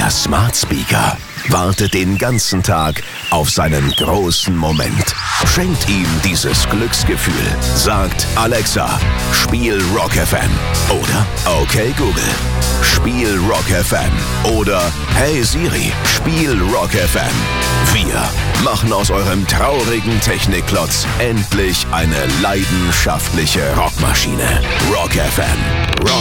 Der Smart Speaker wartet den ganzen Tag auf seinen großen Moment. Schenkt ihm dieses Glücksgefühl. Sagt: Alexa, spiel Rock FM. Oder: Okay Google, spiel Rock FM. Oder: Hey Siri, spiel Rock FM. Wir machen aus eurem traurigen Technikklotz endlich eine leidenschaftliche Rockmaschine. Rock FM.